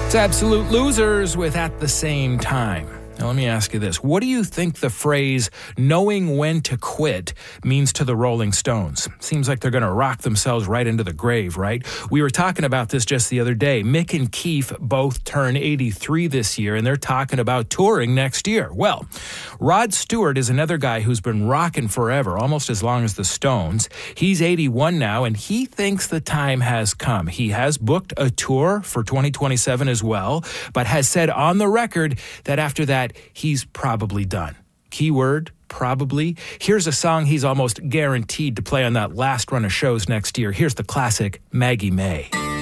It's Absolute Losers with At the Same Time. Now, let me ask you this. What do you think the phrase knowing when to quit means to the Rolling Stones? Seems like they're going to rock themselves right into the grave, right? We were talking about this just the other day. Mick and Keith both turn 83 this year, and they're talking about touring next year. Well, Rod Stewart is another guy who's been rocking forever, almost as long as the Stones. He's 81 now, and he thinks the time has come. He has booked a tour for 2027 as well, but has said on the record that after that, he's probably done. Keyword, probably. Here's a song he's almost guaranteed to play on that last run of shows next year. Here's the classic Maggie May.